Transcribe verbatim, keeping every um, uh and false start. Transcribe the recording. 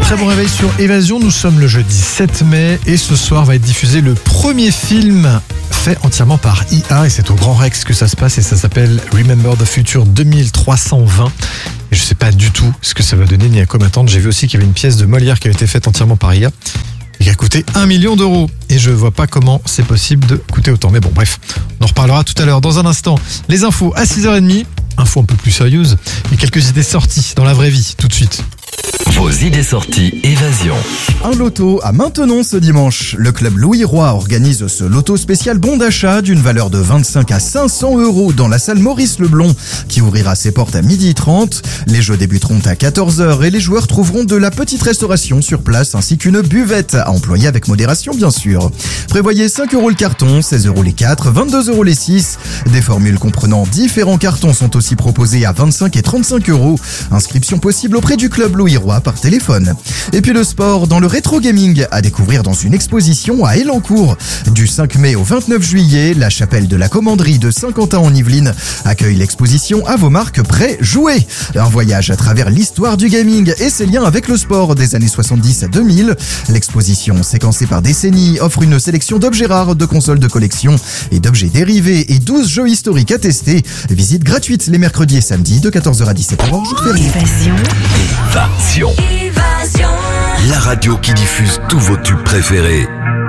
très bon réveil sur Évasion. Nous sommes le jeudi sept mai et ce soir va être diffusé le premier film fait entièrement par I A et c'est au Grand Rex que ça se passe et ça s'appelle Remember the Future deux mille trois cent vingt. Et je sais pas du tout ce que ça va donner ni à quoi m'attendre. J'ai vu aussi qu'il y avait une pièce de Molière qui avait été faite entièrement par I A et qui a coûté un million d'euros. Et je vois pas comment c'est possible de coûter autant. Mais bon, bref, on en reparlera tout à l'heure. Dans un instant, les infos à six heures trente. Infos un peu plus sérieuses et quelques idées sorties dans la vraie vie tout de suite. Vos idées sorties Évasion. Un loto à Maintenon ce dimanche. Le club Louis Roy organise ce loto spécial bon d'achat d'une valeur de vingt-cinq à cinq cents euros dans la salle Maurice Leblond qui ouvrira ses portes à midi trente. Les jeux débuteront à quatorze heures et les joueurs trouveront de la petite restauration sur place ainsi qu'une buvette à employer avec modération bien sûr. Prévoyez cinq euros le carton, seize euros les quatre, vingt-deux euros les six. Des formules comprenant différents cartons sont aussi proposées à vingt-cinq et trente-cinq euros. Inscription possible auprès du club Louis Roy par téléphone. Et puis le sport dans le rétro gaming à découvrir dans une exposition à Elancourt. Du cinq mai au vingt-neuf juillet, la chapelle de la commanderie de Saint-Quentin en Yvelines accueille l'exposition À vos marques prêts, jouez. Un voyage à travers l'histoire du gaming et ses liens avec le sport des années soixante-dix à deux mille. L'exposition séquencée par décennies offre une sélection d'objets rares, de consoles de collection et d'objets dérivés et douze jeux historiques à tester. Visite gratuite les mercredis et samedis de quatorze heures à dix-sept heures. Jour férié. Évasion. Évasion. La radio qui diffuse tous vos tubes préférés.